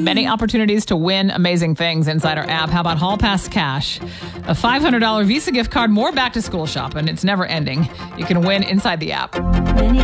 Many opportunities to win amazing things inside our app. How about Hall Pass Cash? A $500 Visa gift card, more back-to-school shopping. It's never ending. You can win inside the app.